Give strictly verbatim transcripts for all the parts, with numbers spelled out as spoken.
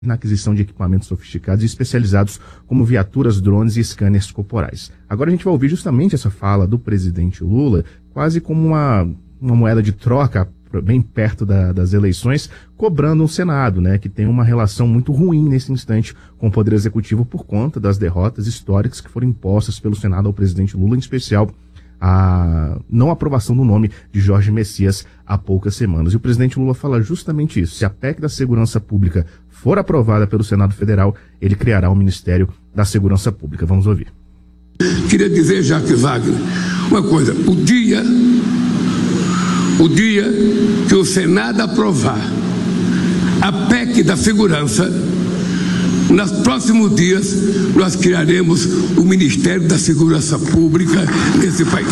na aquisição de equipamentos sofisticados e especializados como viaturas, drones e scanners corporais. Agora a gente vai ouvir justamente essa fala do presidente Lula, quase como uma, uma moeda de troca, bem perto da, das eleições, cobrando um Senado, né, que tem uma relação muito ruim nesse instante com o Poder Executivo por conta das derrotas históricas que foram impostas pelo Senado ao presidente Lula, em especial a não aprovação do nome de Jorge Messias há poucas semanas. E o presidente Lula fala justamente isso. Se a P E C da Segurança Pública for aprovada pelo Senado Federal, ele criará o Ministério da Segurança Pública. Vamos ouvir. Queria dizer, Jacques Wagner, uma coisa. O dia, o dia que o Senado aprovar a P E C da Segurança, nos próximos dias, nós criaremos o Ministério da Segurança Pública nesse país.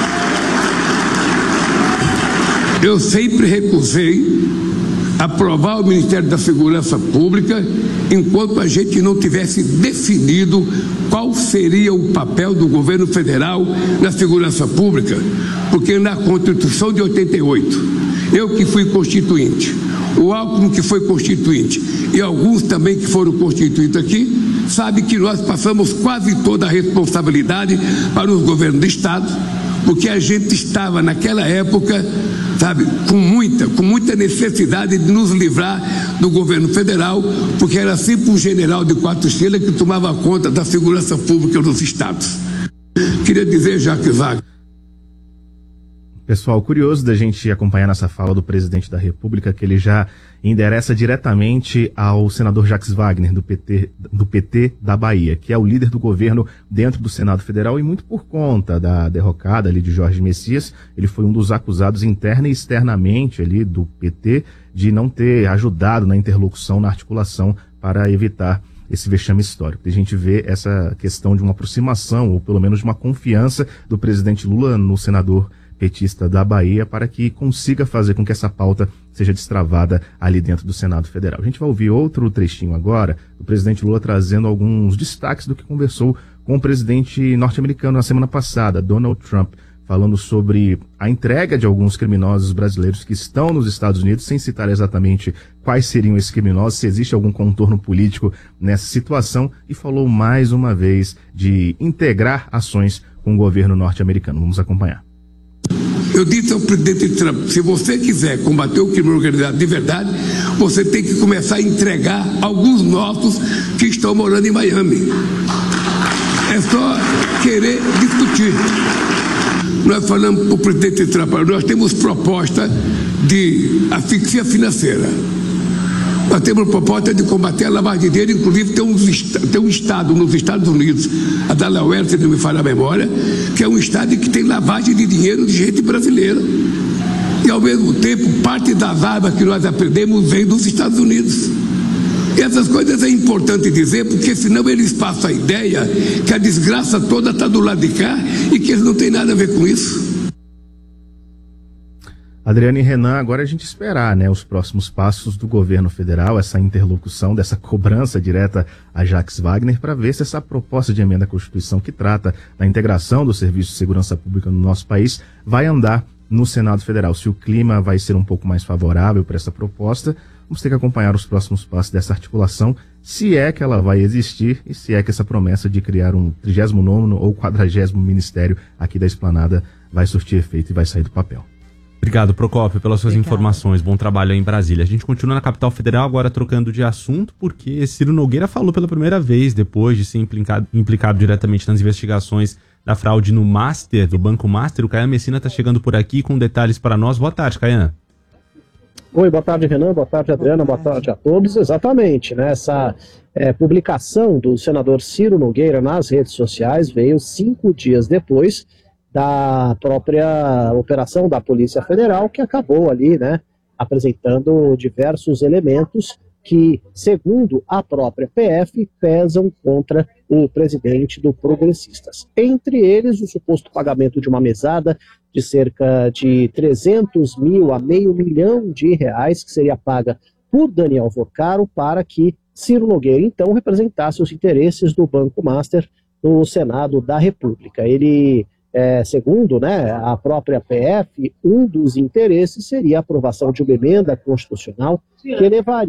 Eu sempre recusei aprovar o Ministério da Segurança Pública enquanto a gente não tivesse definido qual seria o papel do governo federal na segurança pública, porque na Constituição de oitenta e oito, eu que fui constituinte, o Alckmin que foi constituinte e alguns também que foram constituídos aqui, sabe que nós passamos quase toda a responsabilidade para os governos do Estado, porque a gente estava naquela época, sabe, com muita, com muita necessidade de nos livrar do governo federal, porque era sempre um general de quatro estrelas que tomava conta da segurança pública dos estados. Queria dizer, Jacques Wagner. Pessoal, curioso da gente acompanhar nessa fala do presidente da República, que ele já endereça diretamente ao senador Jacques Wagner, do P T, do P T da Bahia, que é o líder do governo dentro do Senado Federal, e muito por conta da derrocada ali de Jorge Messias, ele foi um dos acusados interna e externamente ali do P T de não ter ajudado na interlocução, na articulação para evitar esse vexame histórico. A gente vê essa questão de uma aproximação, ou pelo menos de uma confiança do presidente Lula no senador petista da Bahia, para que consiga fazer com que essa pauta seja destravada ali dentro do Senado Federal. A gente vai ouvir outro trechinho agora, do presidente Lula trazendo alguns destaques do que conversou com o presidente norte-americano na semana passada, Donald Trump, falando sobre a entrega de alguns criminosos brasileiros que estão nos Estados Unidos, sem citar exatamente quais seriam esses criminosos, se existe algum contorno político nessa situação, e falou mais uma vez de integrar ações com o governo norte-americano. Vamos acompanhar. Eu disse ao presidente Trump, se você quiser combater o crime organizado de verdade, você tem que começar a entregar alguns nossos que estão morando em Miami. É só querer discutir. Nós falamos para o presidente Trump, nós temos proposta de asfixia financeira. Nós temos proposta de combater a lavagem de dinheiro, inclusive tem um, tem um estado nos Estados Unidos, a Delaware, se não me falha a memória, que é um estado que tem lavagem de dinheiro de gente brasileira. E ao mesmo tempo, parte das armas que nós aprendemos vem dos Estados Unidos. E essas coisas é importante dizer, porque senão eles passam a ideia que a desgraça toda está do lado de cá e que eles não têm nada a ver com isso. Adriana e Renan, agora a gente esperar, né, os próximos passos do governo federal, essa interlocução, dessa cobrança direta a Jacques Wagner, para ver se essa proposta de emenda à Constituição que trata da integração do Serviço de Segurança Pública no nosso país vai andar no Senado Federal. Se o clima vai ser um pouco mais favorável para essa proposta, vamos ter que acompanhar os próximos passos dessa articulação, se é que ela vai existir e se é que essa promessa de criar um trigésimo nono ou quadragésimo ministério aqui da Esplanada vai surtir efeito e vai sair do papel. Obrigado, Procópio, pelas suas Obrigada. informações. Bom trabalho aí em Brasília. A gente continua na capital federal, agora trocando de assunto, porque Ciro Nogueira falou pela primeira vez, depois de ser implicado, implicado diretamente nas investigações da fraude no Master, do Banco Master. O Caian Messina está chegando por aqui com detalhes para nós. Boa tarde, Caian. Oi, boa tarde, Renan, boa tarde, Adriana, boa tarde a todos. Exatamente, né? Essa é, publicação do senador Ciro Nogueira nas redes sociais veio cinco dias depois da própria operação da Polícia Federal, que acabou ali, né, apresentando diversos elementos que, segundo a própria P F, pesam contra o presidente do Progressistas. Entre eles, o suposto pagamento de uma mesada de cerca de trezentos mil a meio milhão de reais, que seria paga por Daniel Vocaro para que Ciro Nogueira, então, representasse os interesses do Banco Master no Senado da República. Ele... É, segundo, né, a própria P F, um dos interesses seria a aprovação de uma emenda constitucional que elevaria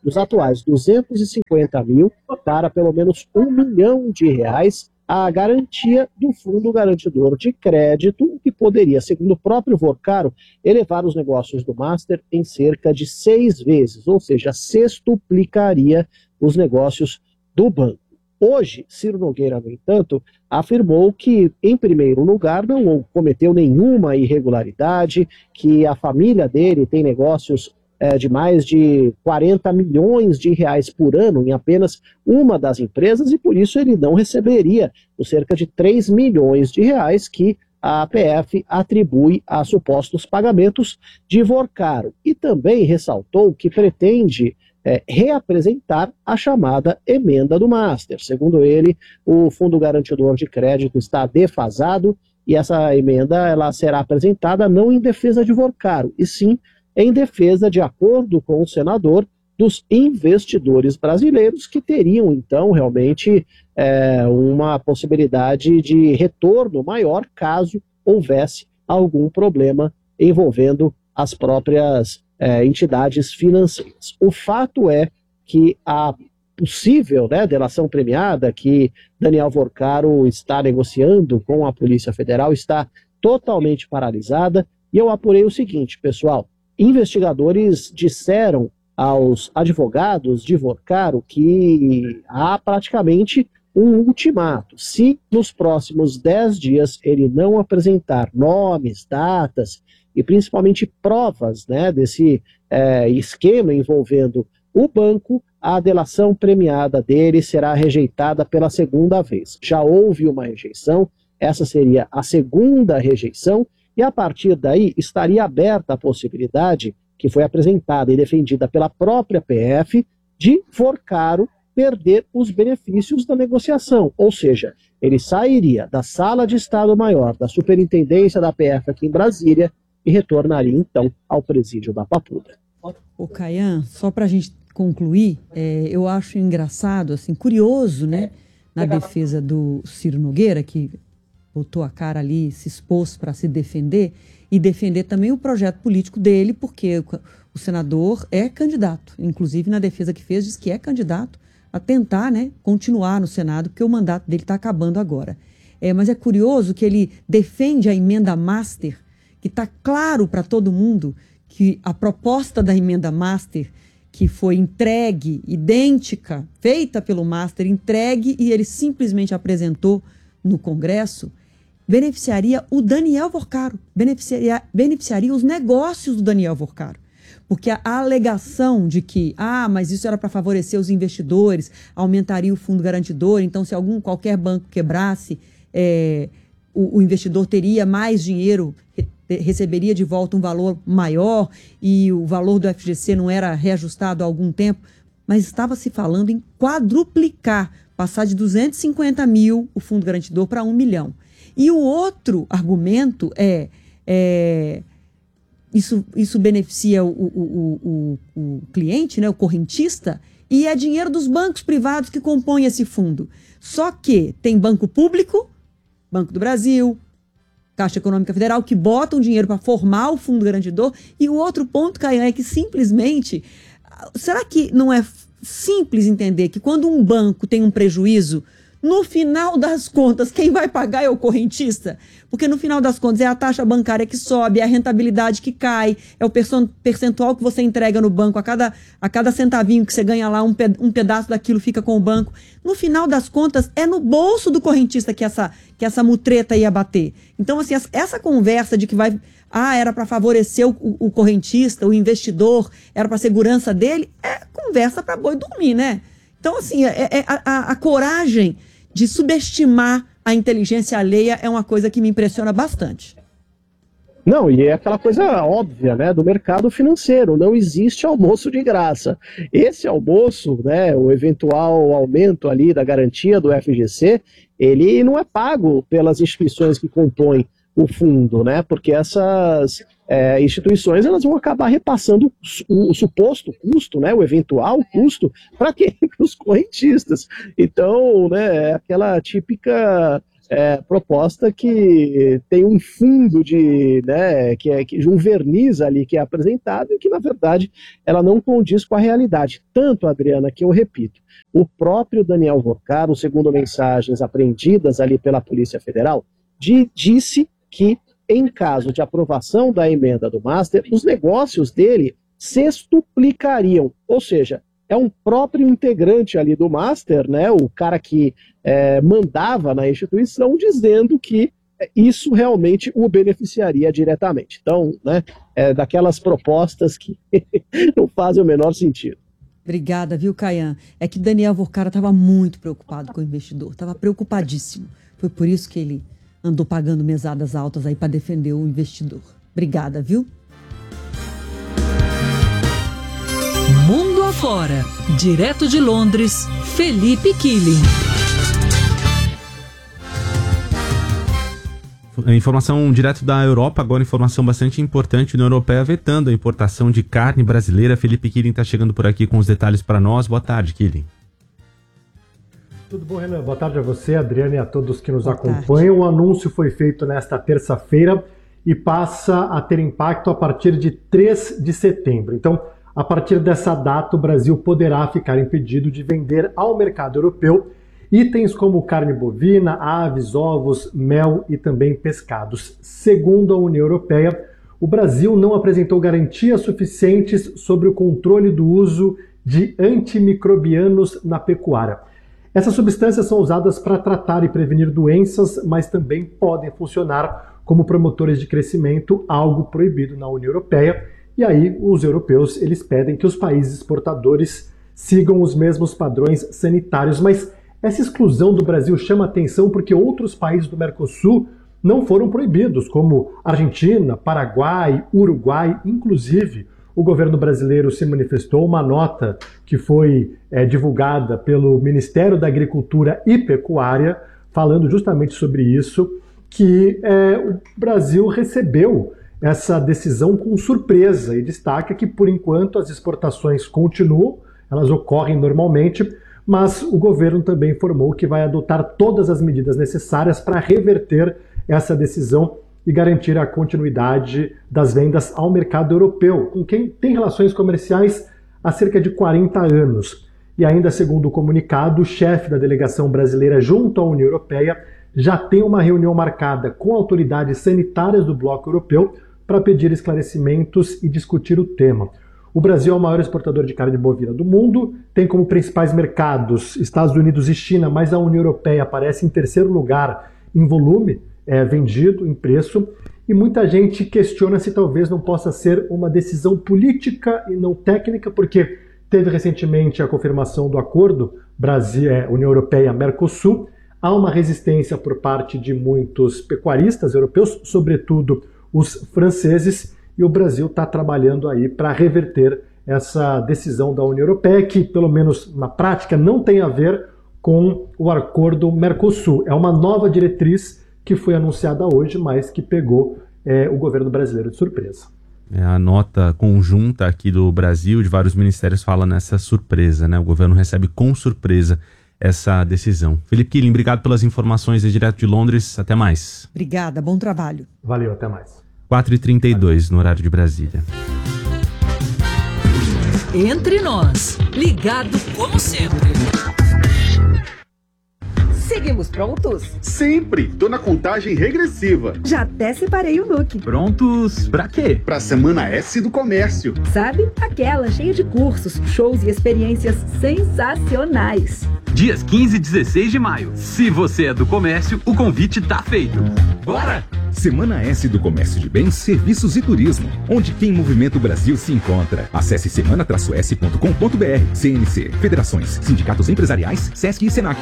dos atuais duzentos e cinquenta mil para pelo menos um milhão de reais a garantia do Fundo Garantidor de Crédito, que poderia, segundo o próprio Vorcaro, elevar os negócios do Master em cerca de seis vezes, ou seja, sextuplicaria os negócios do banco. Hoje, Ciro Nogueira, no entanto, afirmou que, em primeiro lugar, não cometeu nenhuma irregularidade, que a família dele tem negócios é, de mais de quarenta milhões de reais por ano em apenas uma das empresas e, por isso, ele não receberia os cerca de três milhões de reais que a A P F atribui a supostos pagamentos de Vorcaro. E também ressaltou que pretende É, reapresentar a chamada emenda do Master. Segundo ele, o Fundo Garantidor de Crédito está defasado e essa emenda ela será apresentada não em defesa de Vorcaro, e sim em defesa, de acordo com o senador, dos investidores brasileiros que teriam, então, realmente é, uma possibilidade de retorno maior caso houvesse algum problema envolvendo as próprias É, entidades financeiras. O fato é que a possível né, delação premiada que Daniel Vorcaro está negociando com a Polícia Federal está totalmente paralisada, e eu apurei o seguinte, pessoal: investigadores disseram aos advogados de Vorcaro que há praticamente um ultimato. Se nos próximos dez dias ele não apresentar nomes, datas e principalmente provas né, desse é, esquema envolvendo o banco, a delação premiada dele será rejeitada pela segunda vez. Já houve uma rejeição, essa seria a segunda rejeição, e a partir daí estaria aberta a possibilidade, que foi apresentada e defendida pela própria P F, de Vorcaro perder os benefícios da negociação, ou seja, ele sairia da sala de Estado-Maior da Superintendência da P F aqui em Brasília e retornaria, então, ao presídio da Papuda. Ô, Caian, só para a gente concluir, é, eu acho engraçado, assim, curioso, né, na defesa do Ciro Nogueira, que botou a cara ali, se expôs para se defender, e defender também o projeto político dele, porque o, o senador é candidato, inclusive na defesa que fez, diz que é candidato a tentar, né, continuar no Senado, porque o mandato dele está acabando agora. É, mas é curioso que ele defende a emenda Master, que está claro para todo mundo que a proposta da emenda Master, que foi entregue, idêntica, feita pelo Master, entregue e ele simplesmente apresentou no Congresso, beneficiaria o Daniel Vorcaro, beneficiaria, beneficiaria os negócios do Daniel Vorcaro. Porque a alegação de que, ah, mas isso era para favorecer os investidores, aumentaria o fundo garantidor, então se algum qualquer banco quebrasse, é, o, o investidor teria mais dinheiro, receberia de volta um valor maior e o valor do F G C não era reajustado há algum tempo, mas estava se falando em quadruplicar, passar de duzentos e cinquenta mil o fundo garantidor para um milhão. E o outro argumento é, é isso, isso beneficia o, o, o, o, o cliente, né, o correntista, e é dinheiro dos bancos privados que compõem esse fundo. Só que tem banco público, Banco do Brasil, Caixa Econômica Federal, que botam dinheiro para formar o fundo garantidor. E o outro ponto, Caian, é que simplesmente... Será que não é simples entender que quando um banco tem um prejuízo, no final das contas, quem vai pagar é o correntista? Porque no final das contas é a taxa bancária que sobe, é a rentabilidade que cai, é o percentual que você entrega no banco, a cada, a cada centavinho que você ganha lá, um, um pedaço daquilo fica com o banco. No final das contas, é no bolso do correntista que essa, que essa mutreta ia bater. Então, assim, essa conversa de que vai... Ah, era para favorecer o, o, o correntista, o investidor, era para a segurança dele, é conversa para boi dormir, né? Então, assim, é, é, a, a coragem de subestimar a inteligência alheia é uma coisa que me impressiona bastante. Não, e é aquela coisa óbvia, né, do mercado financeiro, não existe almoço de graça. Esse almoço, né, o eventual aumento ali da garantia do F G C, ele não é pago pelas instituições que compõem o fundo, né, porque essas é, instituições elas vão acabar repassando o, o suposto custo, né, o eventual custo, para quem? Para os correntistas. Então, né, é aquela típica é, proposta que tem um fundo de, né, que é que, um verniz ali que é apresentado e que, na verdade, ela não condiz com a realidade. Tanto, Adriana, que eu repito, o próprio Daniel Vorcaro, segundo mensagens apreendidas ali pela Polícia Federal, de, disse que, em caso de aprovação da emenda do Master, os negócios dele sextuplicariam, ou seja, é um próprio integrante ali do Master, né, o cara que é, mandava na instituição, dizendo que isso realmente o beneficiaria diretamente. Então, né, é daquelas propostas que não fazem o menor sentido. Obrigada, viu, Caian? É que Daniel Vorcaro estava muito preocupado com o investidor, estava preocupadíssimo. Foi por isso que ele andou pagando mesadas altas aí para defender o investidor. Obrigada, viu? Mundo afora, direto de Londres, Felipe Killing. Informação direto da Europa, agora informação bastante importante. A União Europeia vetando a importação de carne brasileira. Felipe Killing está chegando por aqui com os detalhes para nós. Boa tarde, Killing. Tudo bom, Renan? Boa tarde a você, Adriana, e a todos que nos Boa acompanham. O anúncio foi feito nesta terça-feira e passa a ter impacto a partir de três de setembro. Então, a partir dessa data, o Brasil poderá ficar impedido de vender ao mercado europeu itens como carne bovina, aves, ovos, mel e também pescados. Segundo a União Europeia, o Brasil não apresentou garantias suficientes sobre o controle do uso de antimicrobianos na pecuária. Essas substâncias são usadas para tratar e prevenir doenças, mas também podem funcionar como promotores de crescimento, algo proibido na União Europeia. E aí os europeus eles pedem que os países exportadores sigam os mesmos padrões sanitários, mas essa exclusão do Brasil chama atenção porque outros países do Mercosul não foram proibidos, como Argentina, Paraguai, Uruguai. Inclusive, o governo brasileiro se manifestou. Uma nota que foi é, divulgada pelo Ministério da Agricultura e Pecuária, falando justamente sobre isso, que é, o Brasil recebeu essa decisão com surpresa e destaca que, por enquanto, as exportações continuam, elas ocorrem normalmente, mas o governo também informou que vai adotar todas as medidas necessárias para reverter essa decisão e garantir a continuidade das vendas ao mercado europeu, com quem tem relações comerciais há cerca de quarenta anos. E ainda segundo o comunicado, o chefe da delegação brasileira junto à União Europeia já tem uma reunião marcada com autoridades sanitárias do bloco europeu para pedir esclarecimentos e discutir o tema. O Brasil é o maior exportador de carne bovina do mundo, tem como principais mercados Estados Unidos e China, mas a União Europeia aparece em terceiro lugar em volume é, vendido, em preço, e muita gente questiona se talvez não possa ser uma decisão política e não técnica, porque teve recentemente a confirmação do acordo Brasil, é, União Europeia-Mercosul. Há uma resistência por parte de muitos pecuaristas europeus, sobretudo os franceses, e o Brasil está trabalhando aí para reverter essa decisão da União Europeia, que, pelo menos na prática, não tem a ver com o acordo Mercosul. É uma nova diretriz que foi anunciada hoje, mas que pegou é, o governo brasileiro de surpresa. É, a nota conjunta aqui do Brasil, de vários ministérios, fala nessa surpresa, né? O governo recebe com surpresa essa decisão. Felipe Killing, obrigado pelas informações direto de Londres. Até mais. Obrigada, bom trabalho. Valeu, até mais. quatro e trinta e dois no horário de Brasília. Entre nós, ligado como sempre. Seguimos prontos? Sempre! Tô na contagem regressiva. Já até separei o look. Prontos pra quê? Pra Semana S do Comércio. Sabe? Aquela cheia de cursos, shows e experiências sensacionais. Dias quinze e dezesseis de maio. Se você é do comércio, o convite tá feito. Bora! Semana S do Comércio de Bens, Serviços e Turismo, onde quem movimenta o Brasil se encontra. Acesse semana s ponto com ponto b r. C N C, Federações, Sindicatos Empresariais, Sesc e Senac.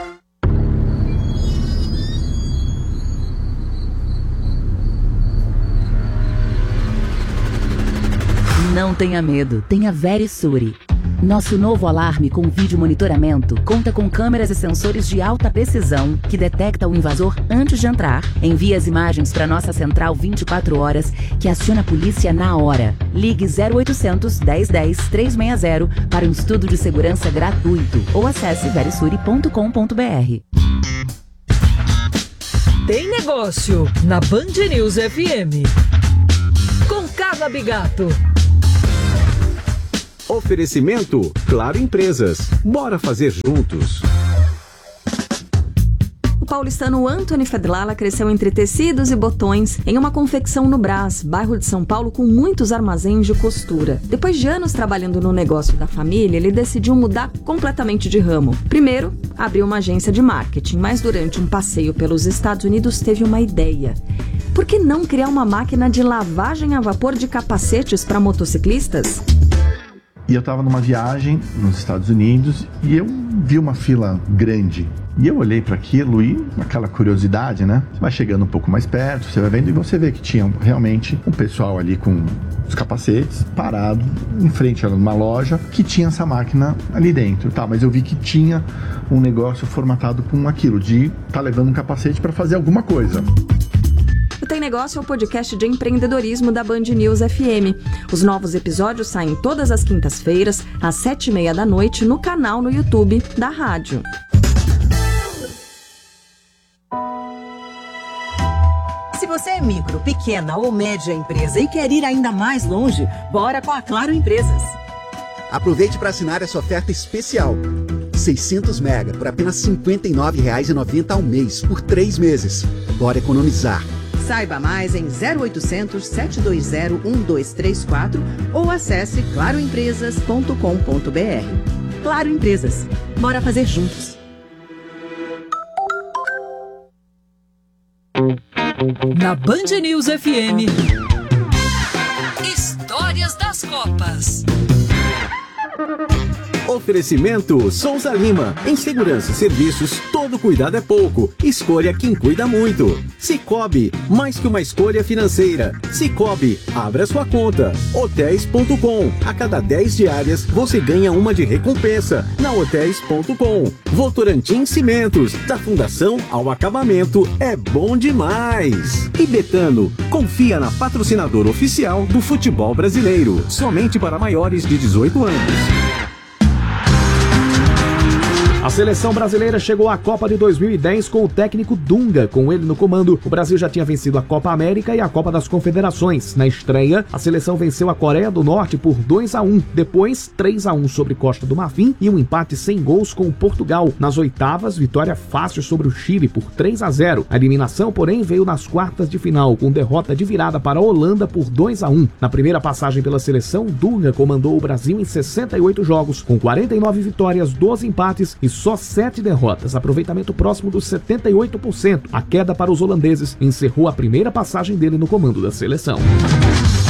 Não tenha medo, tenha Verisure. Nosso novo alarme com vídeo monitoramento conta com câmeras e sensores de alta precisão que detecta o invasor antes de entrar, envia as imagens para nossa central vinte e quatro horas, que aciona a polícia na hora. Ligue zero oitocentos, dez dez, trezentos e sessenta para um estudo de segurança gratuito ou acesse verisure ponto com ponto b r. Tem Negócio, na Band News F M. Com Carla Bigato. Oferecimento Claro Empresas. Bora fazer juntos. O paulistano Anthony Fedlala cresceu entre tecidos e botões em uma confecção no Brás, bairro de São Paulo com muitos armazéns de costura. Depois de anos trabalhando no negócio da família, ele decidiu mudar completamente de ramo. Primeiro, abriu uma agência de marketing, mas durante um passeio pelos Estados Unidos teve uma ideia. Por que não criar uma máquina de lavagem a vapor de capacetes para motociclistas? E eu estava numa viagem nos Estados Unidos e eu vi uma fila grande. E eu olhei para aquilo e, aquela curiosidade, né? Você vai chegando um pouco mais perto, você vai vendo e você vê que tinha realmente um pessoal ali com os capacetes parado em frente a uma loja que tinha essa máquina ali dentro. Tá, mas eu vi que tinha um negócio formatado com aquilo, de estar tá levando um capacete para fazer alguma coisa. O Tem Negócio é o podcast de empreendedorismo da Band News F M. Os novos episódios saem todas as quintas-feiras, às sete e meia da noite, no canal no YouTube da rádio. Se você é micro, pequena ou média empresa e quer ir ainda mais longe, bora com a Claro Empresas. Aproveite para assinar essa oferta especial. seiscentos mega por apenas cinquenta e nove reais e noventa centavos ao mês, por três meses. Bora economizar. Saiba mais em zero oitocentos, sete dois zero, um dois três quatro ou acesse claro empresas ponto com ponto b r. Claro Empresas. Bora fazer juntos. Na Band News F M. Histórias das Copas. Oferecimento Souza Lima. Em segurança e serviços, todo cuidado é pouco. Escolha quem cuida muito. Cicobi, mais que uma escolha financeira. Cicobi, abra sua conta. Hotéis ponto com. A cada dez diárias, você ganha uma de recompensa. Na Hotéis ponto com. Votorantim Cimentos. Da fundação ao acabamento, é bom demais. E Betano, confia na patrocinadora oficial do futebol brasileiro. Somente para maiores de dezoito anos. A seleção brasileira chegou à Copa de dois mil e dez com o técnico Dunga. Com ele no comando, o Brasil já tinha vencido a Copa América e a Copa das Confederações. Na estreia, a seleção venceu a Coreia do Norte por dois a um. Depois, três a um sobre Costa do Marfim e um empate sem gols com o Portugal. Nas oitavas, vitória fácil sobre o Chile por três a zero. A eliminação, porém, veio nas quartas de final, com derrota de virada para a Holanda por dois a um. Na primeira passagem pela seleção, Dunga comandou o Brasil em sessenta e oito jogos, com quarenta e nove vitórias, doze empates e só sete derrotas, aproveitamento próximo dos setenta e oito por cento. A queda para os holandeses encerrou a primeira passagem dele no comando da seleção.